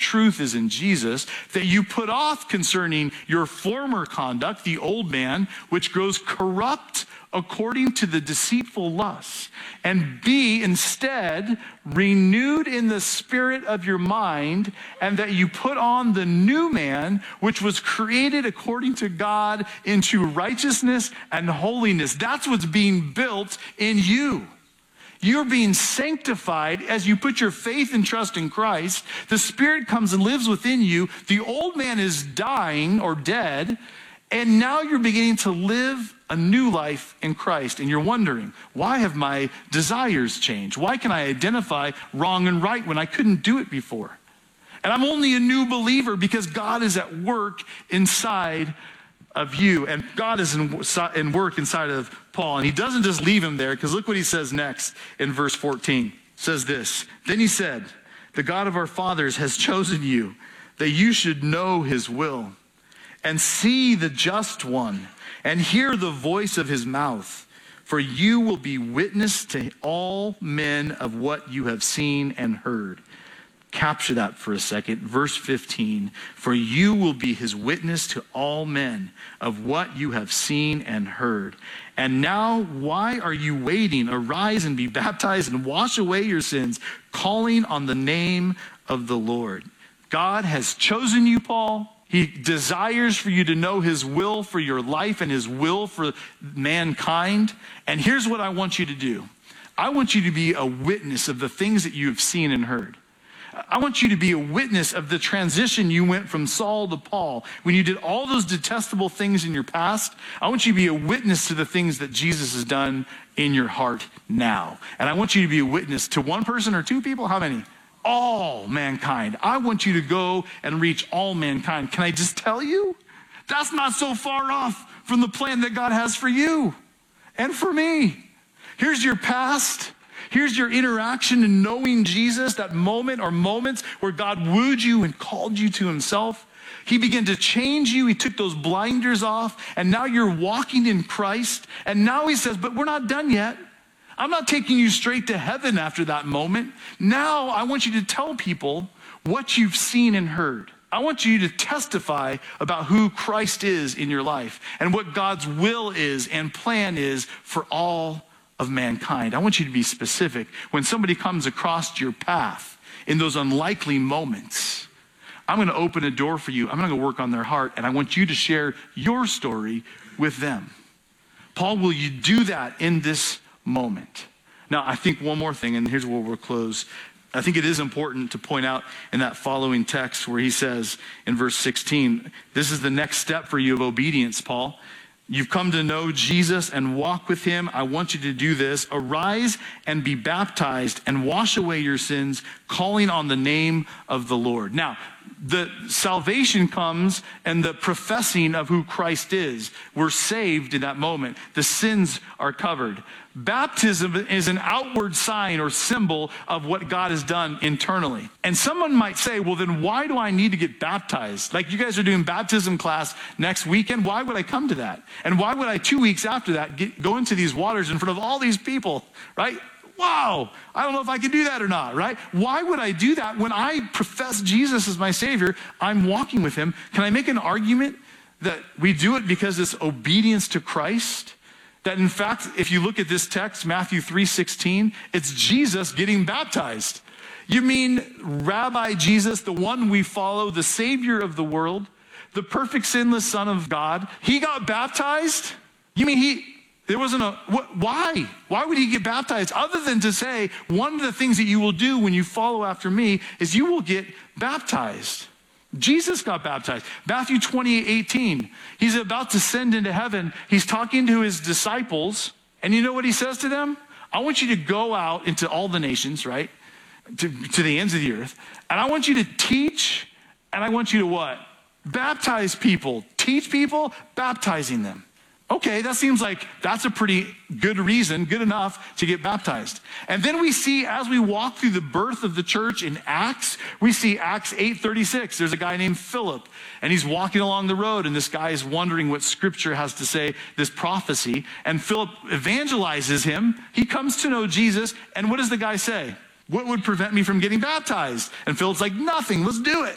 truth is in Jesus, that you put off concerning your former conduct, the old man, which grows corrupt according to the deceitful lusts, and be instead renewed in the spirit of your mind, and that you put on the new man, which was created according to God into righteousness and holiness. That's what's being built in you. You're being sanctified as you put your faith and trust in Christ. The Spirit comes and lives within you. The old man is dying or dead, and now you're beginning to live a new life in Christ. And you're wondering, why have my desires changed? Why can I identify wrong and right when I couldn't do it before? And I'm only a new believer because God is at work inside of you. And God is in work inside of Paul. And he doesn't just leave him there, because look what he says next in verse 14. It says this, "Then he said, the God of our fathers has chosen you, that you should know his will, and see the just one, and hear the voice of his mouth. For you will be witness to all men of what you have seen and heard." Capture that for a second. Verse 15, "For you will be his witness to all men of what you have seen and heard. And now, why are you waiting? Arise and be baptized and wash away your sins, calling on the name of the Lord." God has chosen you, Paul. He desires for you to know his will for your life and his will for mankind. And here's what I want you to do. I want you to be a witness of the things that you have seen and heard. I want you to be a witness of the transition you went from Saul to Paul. When you did all those detestable things in your past, I want you to be a witness to the things that Jesus has done in your heart now. And I want you to be a witness to one person or two people. How many? All mankind. I want you to go and reach all mankind. Can I just tell you? That's not so far off from the plan that God has for you and for me. Here's your past. Here's your interaction in knowing Jesus, that moment or moments where God wooed you and called you to himself. He began to change you. He took those blinders off, and now you're walking in Christ. And now he says, but we're not done yet. I'm not taking you straight to heaven after that moment. Now I want you to tell people what you've seen and heard. I want you to testify about who Christ is in your life and what God's will is and plan is for all of mankind. I want you to be specific. When somebody comes across your path in those unlikely moments, I'm going to open a door for you. I'm going to work on their heart, and I want you to share your story with them. Paul, will you do that in this moment? Now, I think one more thing, and here's where we'll close. I think it is important to point out in that following text where he says in verse 16, this is the next step for you of obedience, Paul. You've come to know Jesus and walk with him. I want you to do this. Arise and be baptized and wash away your sins, calling on the name of the Lord. Now, the salvation comes and the professing of who Christ is. We're saved in that moment. The sins are covered. Baptism is an outward sign or symbol of what God has done internally. And someone might say, well, then why do I need to get baptized? Like you guys are doing baptism class next weekend. Why would I come to that? And why would I 2 weeks after that go into these waters in front of all these people, right? Wow, I don't know if I can do that or not, right? Why would I do that when I profess Jesus as my Savior? I'm walking with him. Can I make an argument that we do it because it's obedience to Christ? That in fact, if you look at this text, Matthew 3:16, it's Jesus getting baptized. You mean Rabbi Jesus, the one we follow, the Savior of the world, the perfect sinless Son of God, he got baptized? You mean there wasn't why? Why would he get baptized? Other than to say, one of the things that you will do when you follow after me is you will get baptized. Jesus got baptized. Matthew 28:18. He's about to ascend into heaven. He's talking to his disciples. And you know what he says to them? I want you to go out into all the nations, right? To the ends of the earth. And I want you to teach. And I want you to what? Baptize people. Teach people, baptizing them. Okay, that seems like that's a pretty good reason, good enough to get baptized. And then we see, as we walk through the birth of the church in Acts, we see Acts 8:36. There's a guy named Philip, and he's walking along the road, and this guy is wondering what Scripture has to say, this prophecy. And Philip evangelizes him. He comes to know Jesus, and what does the guy say? What would prevent me from getting baptized? And Philip's like, nothing, let's do it.